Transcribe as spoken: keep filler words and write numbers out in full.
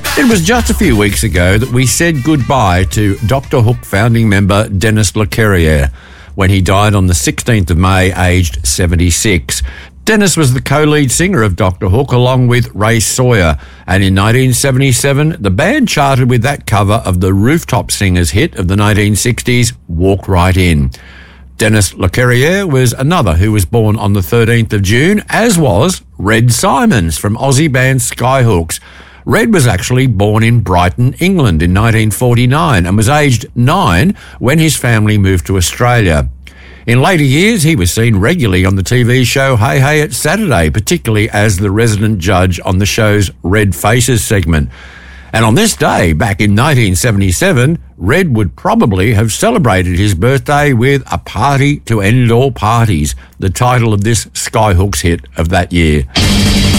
It was just a few weeks ago that we said goodbye to Doctor Hook founding member Denis Lecarriere when he died on the sixteenth of May, aged seventy-six. Denis was the co-lead singer of Doctor Hook along with Ray Sawyer, and in nineteen seventy-seven the band charted with that cover of the Rooftop Singers hit of the nineteen sixties, Walk Right In. Denis Lecarriere was another who was born on the thirteenth of June, as was Red Symons from Aussie band Skyhooks. Red was actually born in Brighton, England in nineteen forty-nine and was aged nine when his family moved to Australia. In later years, he was seen regularly on the T V show Hey Hey It's Saturday, particularly as the resident judge on the show's Red Faces segment. And on this day, back in nineteen seventy-seven, Red would probably have celebrated his birthday with A Party to End All Parties, the title of this Skyhooks hit of that year.